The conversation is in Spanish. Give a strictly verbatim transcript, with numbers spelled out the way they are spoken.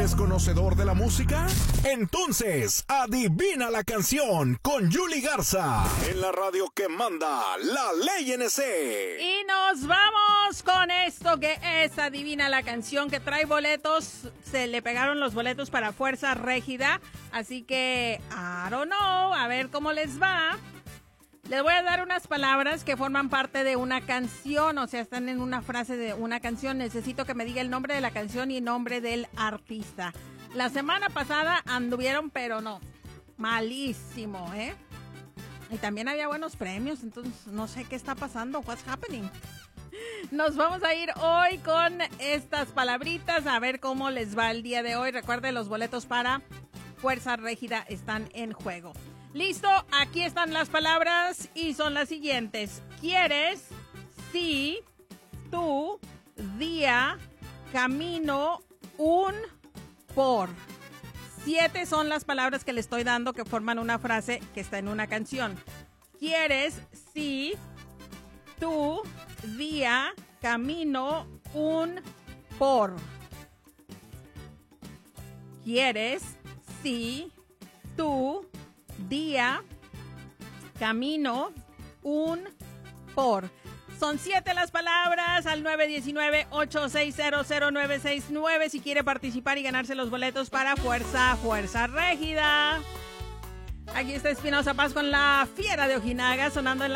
¿Eres conocedor de la música? Entonces, adivina la canción con Yuli Garza en la radio que manda la Ley N C. Y nos vamos con esto que es Adivina la canción, que trae boletos. Se le pegaron los boletos para Fuerza Régida, así que I don't know, a ver cómo les va. Les voy a dar unas palabras que forman parte de una canción, o sea, están en una frase de una canción. Necesito que me diga el nombre de la canción y el nombre del artista. La semana pasada anduvieron, pero no, malísimo, ¿eh? Y también había buenos premios, entonces no sé qué está pasando, what's happening. Nos vamos a ir hoy con estas palabritas, a ver cómo les va el día de hoy. Recuerden, los boletos para Fuerza Régida están en juego. Listo, aquí están las palabras y son las siguientes. ¿Quieres? Sí, tú, día, camino, un, por. Siete son las palabras que le estoy dando que forman una frase que está en una canción. ¿Quieres? Sí, tú, día, camino, un, por. ¿Quieres? Sí, tú, día, camino, un, por. Son siete las palabras al nueve uno nueve, ocho seis cero, cero nueve seis nueve si quiere participar y ganarse los boletos para Fuerza, Fuerza Régida. Aquí está Espinosa Paz con la Fiera de Ojinaga sonando en la